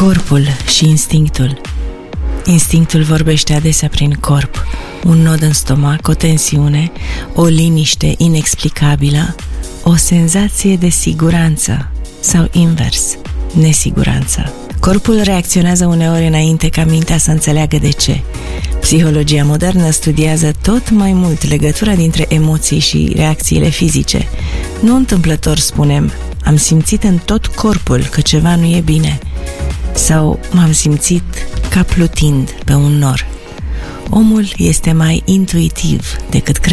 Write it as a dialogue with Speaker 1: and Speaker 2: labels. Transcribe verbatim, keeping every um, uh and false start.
Speaker 1: Corpul și instinctul. Instinctul vorbește adesea prin corp, un nod în stomac, o tensiune, o liniște inexplicabilă, o senzație de siguranță sau invers, nesiguranță. Corpul reacționează uneori înainte ca mintea să înțeleagă de ce. Psihologia modernă studiază tot mai mult legătura dintre emoții și reacțiile fizice. Nu întâmplător spunem, am simțit în tot corpul că ceva nu e bine, sau m-am simțit ca plutind pe un nor. Omul este mai intuitiv decât